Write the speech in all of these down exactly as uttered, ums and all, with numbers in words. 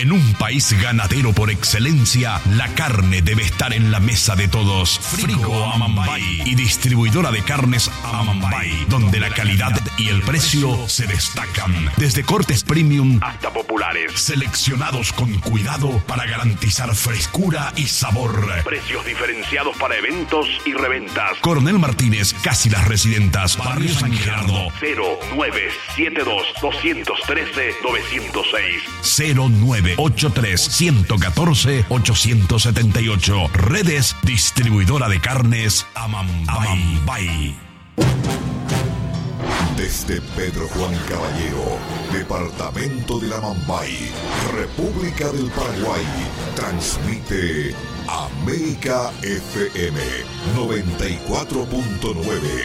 En un país ganadero por excelencia, la carne debe estar en la mesa de todos. Frigo Amambay y distribuidora de carnes Amambay, donde la calidad y el precio se destacan. Desde cortes premium hasta populares, seleccionados con cuidado para garantizar frescura y sabor. Precios diferenciados para eventos y reventas. Coronel Martínez, casi las residentas. Barrio San Gerardo. cero nueve siete dos, dos uno tres, nueve cero seis. cero nueve ocho tres, uno uno cuatro, ocho siete ocho. Redes distribuidora de carnes Amambay. Amambay. Desde Pedro Juan Caballero, departamento de Amambay, República del Paraguay, transmite América F M noventa y cuatro punto nueve.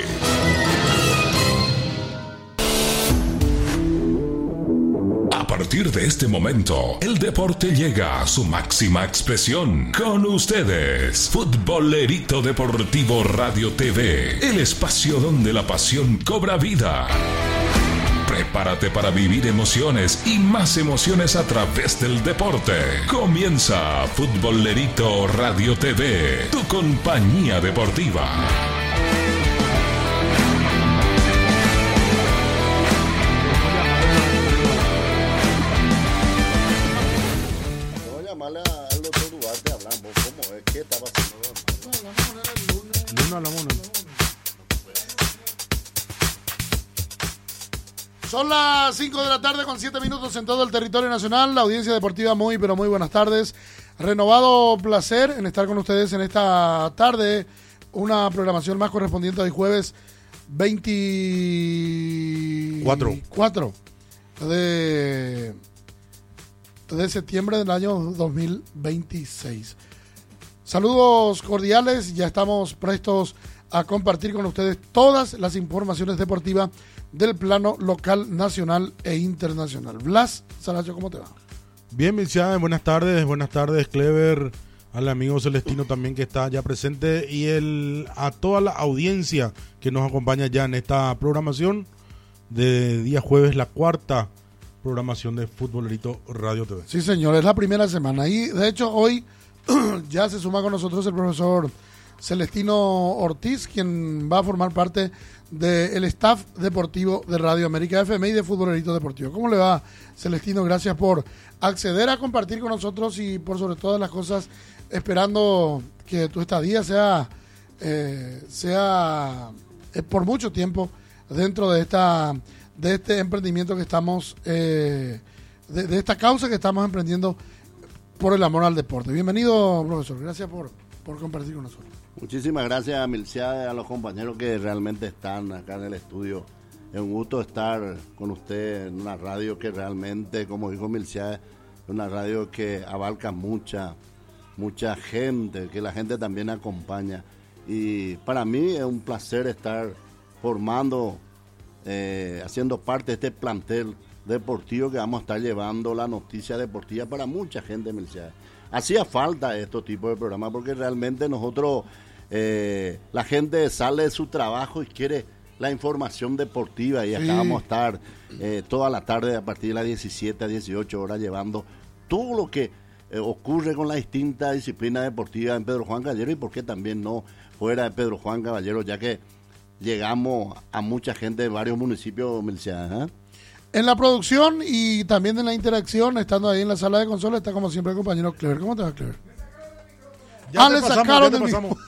A partir de este momento, el deporte llega a su máxima expresión. Con ustedes, Futbolerito Deportivo Radio T V, el espacio donde la pasión cobra vida. Prepárate para vivir emociones y más emociones a través del deporte. Comienza Futbolerito Radio T V, tu compañía deportiva. Son las cinco de la tarde con siete minutos en todo el territorio nacional. La audiencia deportiva, muy pero muy buenas tardes. Renovado placer en estar con ustedes en esta tarde. Una programación más correspondiente al jueves veinticuatro de, de septiembre del año dos mil veintiséis. Saludos cordiales, ya estamos prestos a compartir con ustedes todas las informaciones deportivas del plano local, nacional e internacional. Blas Salacho, ¿cómo te va? Bien, Milciades, buenas tardes, buenas tardes, Clever, al amigo Celestino también que está ya presente y el a toda la audiencia que nos acompaña ya en esta programación de día jueves, la cuarta programación de Futbolerito Radio T V. Sí, señor, es la primera semana y de hecho hoy ya se suma con nosotros el profesor Celestino Ortiz, quien va a formar parte del staff deportivo de Radio América F M y de Futbolerito Deportivo. ¿Cómo le va, Celestino? Gracias por acceder a compartir con nosotros y por sobre todas las cosas, esperando que tu estadía sea, eh, sea eh, por mucho tiempo dentro de esta de este emprendimiento que estamos, eh, de, de esta causa que estamos emprendiendo por el amor al deporte. Bienvenido, profesor. Gracias por, por compartir con nosotros. Muchísimas gracias a Milciades, a los compañeros que realmente están acá en el estudio. Es un gusto estar con usted en una radio que realmente, como dijo Milciades, es una radio que abarca mucha, mucha gente, que la gente también acompaña. Y para mí es un placer estar formando, eh, haciendo parte de este plantel deportivo que vamos a estar llevando la noticia deportiva para mucha gente, Milciades. Hacía falta estos tipos de programas porque realmente nosotros, eh, la gente sale de su trabajo y quiere la información deportiva y acá sí. Vamos a estar eh, toda la tarde a partir de las diecisiete a dieciocho horas llevando todo lo que eh, ocurre con la distinta disciplina deportiva en Pedro Juan Caballero y por qué también no fuera de Pedro Juan Caballero, ya que llegamos a mucha gente de varios municipios, Milciades, ¿eh? En la producción y también en la interacción, estando ahí en la sala de consola, está como siempre el compañero Clever. ¿Cómo te va, Clever? Ya ah, le pasamos, sacaron del micrófono.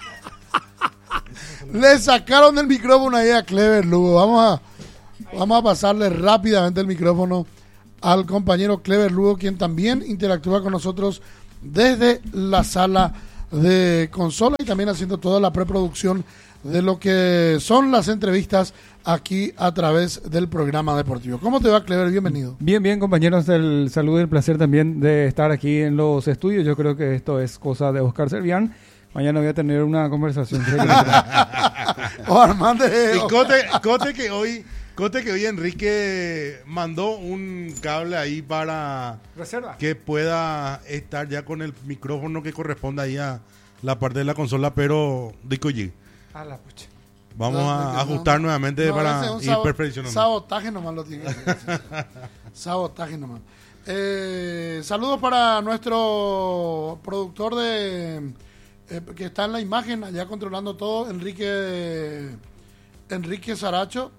Le sacaron el micrófono ahí a Clever, Lugo. Vamos a, vamos a pasarle rápidamente el micrófono al compañero Clever Lugo, quien también interactúa con nosotros desde la sala de consola y también haciendo toda la preproducción de lo que son las entrevistas aquí a través del programa deportivo. ¿Cómo te va, Clever? Bienvenido. Bien, bien, compañeros, el saludo y el placer también de estar aquí en los estudios. Yo creo que esto es cosa de Oscar Servián. Mañana voy a tener una conversación. oh, Armando. Y Cote, Cote que hoy, Cote que hoy Enrique mandó un cable ahí para reserva que pueda estar ya con el micrófono que corresponde ahí a la parte de la consola, pero dico allí. A la pucha. Vamos no, a no, ajustar no, nuevamente no, para ir sabo- perfeccionando. Sabotaje nomás lo tiene. Sabotaje nomás. Eh, saludos para nuestro productor de eh, que está en la imagen, allá controlando todo, Enrique Enrique Saracho.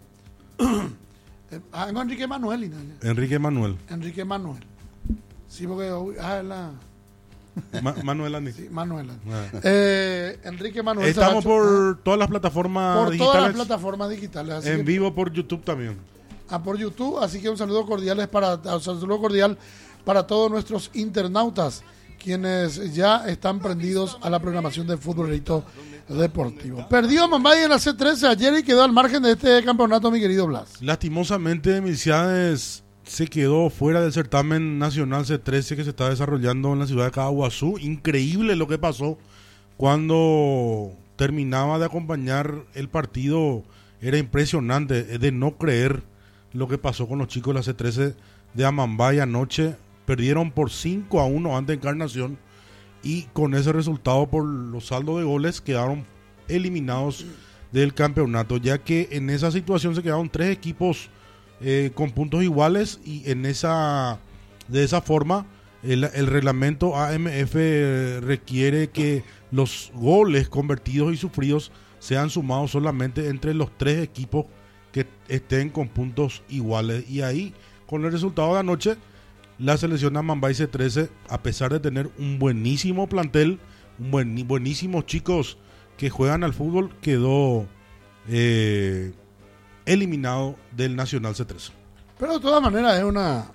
eh, ah, no, Enrique Manuel. ¿No? Enrique Manuel. Enrique Manuel. Sí, porque ah, es la Ma- Manuel Andy. sí, Manuela. Ah. Eh, Enrique Manuel Estamos Saracho, por ah, todas las plataformas por digitales. todas las plataformas digitales. Así En que, vivo por YouTube también. ah, por YouTube, así que un saludo cordial para un saludo cordial para todos nuestros internautas, quienes ya están prendidos a la programación del futbolito deportivo. Perdió Mambay en la C trece ayer y quedó al margen de este campeonato, mi querido Blas. Lastimosamente, Milciades se quedó fuera del certamen nacional C trece que se está desarrollando en la ciudad de Caguazú. Increíble lo que pasó cuando terminaba de acompañar el partido. Era impresionante, de no creer lo que pasó con los chicos de la C trece de Amambay anoche. Perdieron por cinco a uno ante Encarnación y con ese resultado, por los saldos de goles, quedaron eliminados del campeonato, ya que en esa situación se quedaron tres equipos eh, con puntos iguales, y en esa de esa forma el, el reglamento A M F requiere que los goles convertidos y sufridos sean sumados solamente entre los tres equipos que estén con puntos iguales. Y ahí, con el resultado de anoche, la selección Amambay C trece, a pesar de tener un buenísimo plantel, un buen, buenísimos chicos que juegan al fútbol, quedó eh, eliminado del Nacional C trece. Pero de todas maneras es una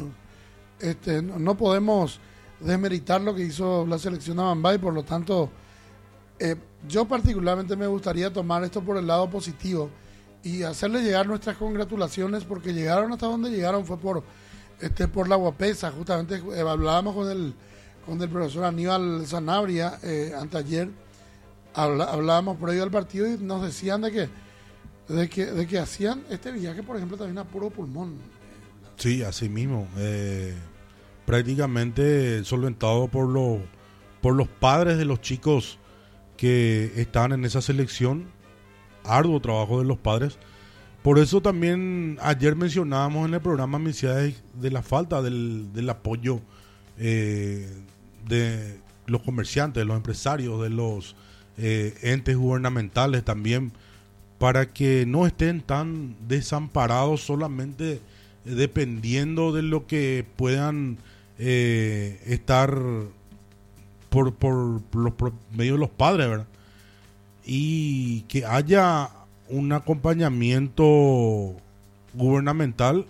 este, no, no podemos desmeritar lo que hizo la selección de Amambay, por lo tanto eh, yo particularmente me gustaría tomar esto por el lado positivo y hacerle llegar nuestras congratulaciones, porque llegaron hasta donde llegaron fue por este por la guapesa. Justamente eh, hablábamos con el con el profesor Aníbal Sanabria eh, anteayer, habla, hablábamos previo al partido y nos decían de que de que de que hacían este viaje, por ejemplo, también a puro pulmón. Sí, así mismo, eh, prácticamente solventado por los por los padres de los chicos que están en esa selección. Arduo trabajo de los padres. Por eso también ayer mencionábamos en el programa Milciades de la falta del, del apoyo eh, de los comerciantes, de los empresarios, de los eh, entes gubernamentales también, para que no estén tan desamparados solamente dependiendo de lo que puedan eh, estar por, por, por los por medio de los padres, ¿verdad? Y que haya un acompañamiento gubernamental,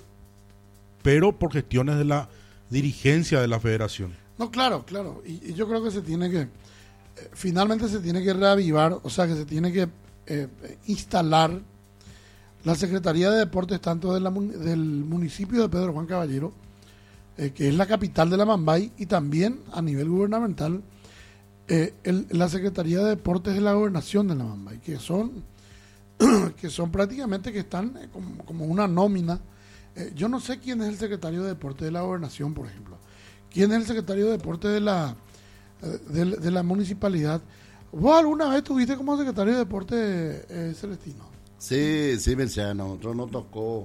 pero por gestiones de la dirigencia de la federación. No, claro, claro. Y, y yo creo que se tiene que, eh, finalmente se tiene que reavivar, o sea, que se tiene que eh, instalar la Secretaría de Deportes, tanto de la, del municipio de Pedro Juan Caballero, eh, que es la capital de la Amambay, y también a nivel gubernamental, eh, el, la Secretaría de Deportes de la Gobernación de la Amambay, que son que son prácticamente que están eh, como, como una nómina. Eh, yo no sé quién es el secretario de Deportes de la Gobernación, por ejemplo. ¿Quién es el secretario de Deportes de la eh, de, de la municipalidad? ¿Vos alguna vez tuviste como secretario de Deportes eh, Celestino? Sí, sí, Mircea, nosotros nos tocó...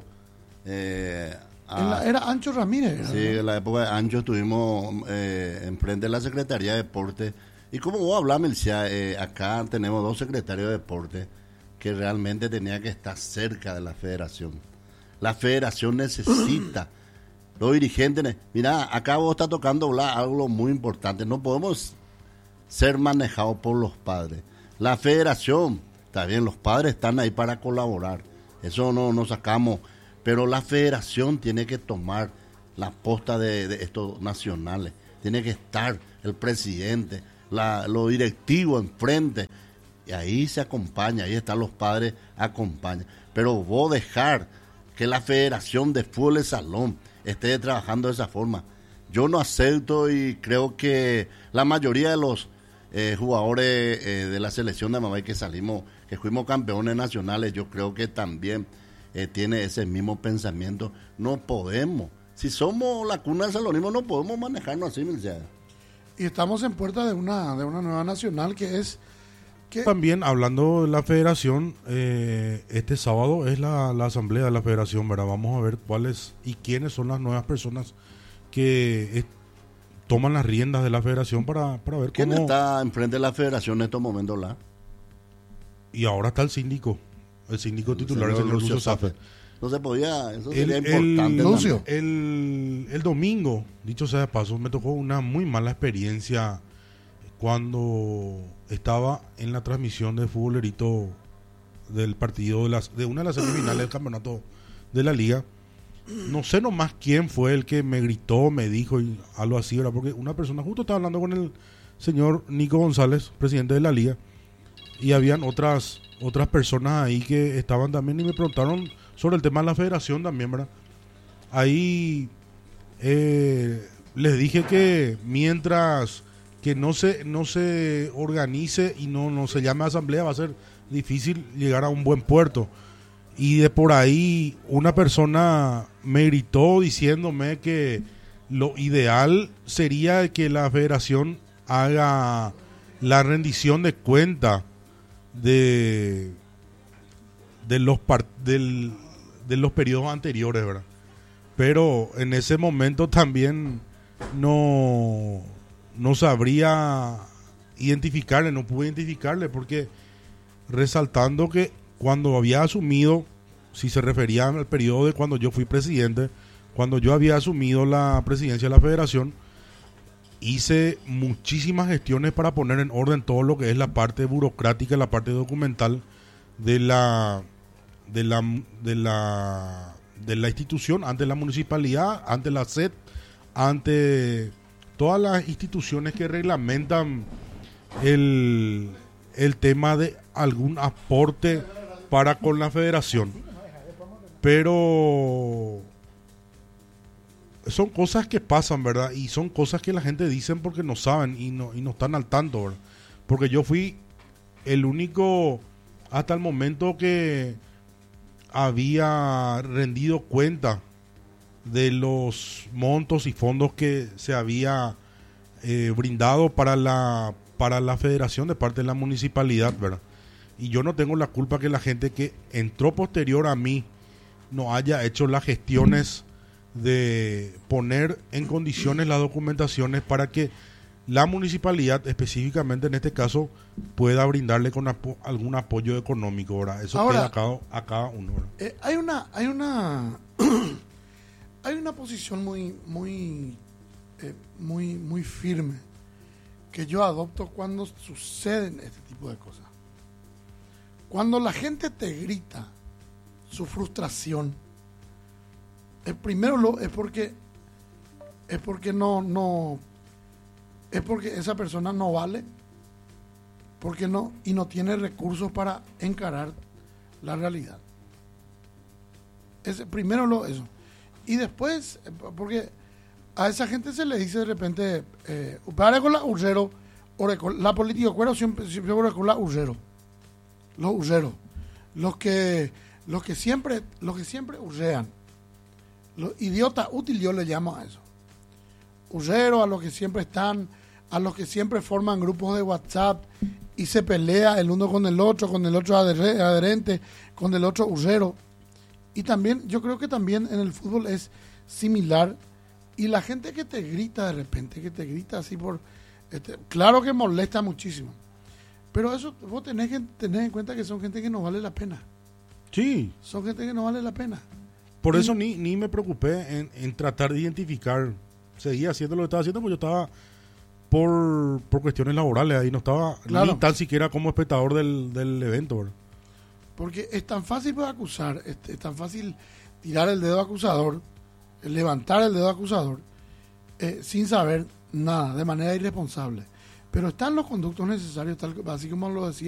Eh, a, en la, era Ancho Ramírez. ¿Verdad? Sí, en la época de Ancho estuvimos eh, enfrente de la Secretaría de Deportes. Y como vos hablás, Mircea, eh, acá tenemos dos secretarios de Deportes que realmente tenía que estar cerca de la federación. La federación necesita los dirigentes. Mira, acá vos estás tocando hablar algo muy importante. No podemos ser manejados por los padres. La federación, está bien, los padres están ahí para colaborar. Eso no nos sacamos. Pero la federación tiene que tomar la posta de, de estos nacionales. Tiene que estar el presidente, la, los directivos enfrente. Y ahí se acompaña, ahí están los padres, acompañan. Pero vos dejar que la Federación de Fútbol de Salón esté trabajando de esa forma, yo no acepto, y creo que la mayoría de los eh, jugadores eh, de la selección de Amambay que salimos, que fuimos campeones nacionales, yo creo que también eh, tiene ese mismo pensamiento. No podemos, si somos la cuna del salonismo, no podemos manejarnos así, Mircea. Y estamos en puerta de una, de una nueva nacional que es... También hablando de la federación, eh, este sábado es la, la asamblea de la federación, ¿verdad? Vamos a ver cuáles y quiénes son las nuevas personas que es- toman las riendas de la federación para, para ver ¿Quién cómo... está enfrente de la federación en estos momentos, la? Y ahora está el síndico, el síndico El titular, el señor señor Lucio Lucio Safe. Safe. No se podía, eso El, sería el- importante. Lucio. también. el- el domingo, dicho sea de paso, me tocó una muy mala experiencia cuando estaba en la transmisión de futbolerito del partido de, las, de una de las semifinales del campeonato de la liga. No sé nomás quién fue el que me gritó, me dijo y algo así, ¿verdad? Porque una persona, justo estaba hablando con el señor Nico González, presidente de la liga, y habían otras otras personas ahí que estaban también y me preguntaron sobre el tema de la federación también, ¿verdad? Ahí eh, les dije que mientras que no se no se organice y no, no se llame asamblea, va a ser difícil llegar a un buen puerto. Y de por ahí una persona me gritó diciéndome que lo ideal sería que la federación haga la rendición de cuenta de de los par- del, de los periodos anteriores, ¿verdad? Pero en ese momento también no no sabría identificarle, no pude identificarle porque resaltando que cuando había asumido, si se refería al periodo de cuando yo fui presidente, cuando yo había asumido la presidencia de la federación, hice muchísimas gestiones para poner en orden todo lo que es la parte burocrática, la parte documental de la de la de la de la institución ante la municipalidad, ante la S E D, ante todas las instituciones que reglamentan el el tema de algún aporte para con la federación. Pero son cosas que pasan, ¿verdad? Y son cosas que la gente dicen porque no saben y no, y no están al tanto, ¿verdad? Porque yo fui el único hasta el momento que había rendido cuenta de los montos y fondos que se había eh, brindado para la para la federación de parte de la municipalidad, ¿verdad? Y yo no tengo la culpa que la gente que entró posterior a mí no haya hecho las gestiones de poner en condiciones las documentaciones para que la municipalidad, específicamente en este caso, pueda brindarle con apo- algún apoyo económico, ¿verdad? Eso Ahora, queda a cada, a cada uno, ¿verdad? Eh, hay una, hay una, hay una posición muy, muy, eh, muy, muy firme que yo adopto cuando suceden este tipo de cosas. Cuando la gente te grita su frustración, el primero lo es porque es porque no no es porque esa persona no vale, porque no y no tiene recursos para encarar la realidad. Es primero lo eso y después eh, porque a esa gente se le dice de repente eh, para con la urgero la política cuero siempre siempre con la urgero los urgeros los que los que siempre los que siempre urgean los idiotas útil yo le llamo a eso urgeros, a los que siempre están, a los que siempre forman grupos de WhatsApp y se pelea el uno con el otro, con el otro adher- adherente, con el otro urgero. Y también, yo creo que también en el fútbol es similar. Y la gente que te grita de repente, que te grita así por... Este, claro que molesta muchísimo. Pero eso vos tenés que tener en cuenta que son gente que no vale la pena. Sí, Son gente que no vale la pena. por Y- eso ni, ni me preocupé en, en tratar de identificar. Seguía haciendo lo que estaba haciendo, porque yo estaba por, por cuestiones laborales ahí, no estaba Claro. ni tan siquiera como espectador del, del evento, ¿verdad? Porque es tan fácil para acusar, es, es tan fácil tirar el dedo acusador, levantar el dedo acusador, eh, sin saber nada, de manera irresponsable. Pero están los conductos necesarios, tal, así como lo decía